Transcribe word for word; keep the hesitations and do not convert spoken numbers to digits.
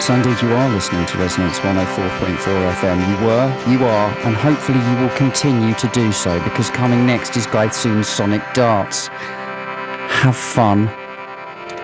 Yes, indeed you are listening to Resonance one oh four point four F M. You were, you are, and hopefully you will continue to do so, because coming next is Gaithsoon's Sonic Darts. Have fun.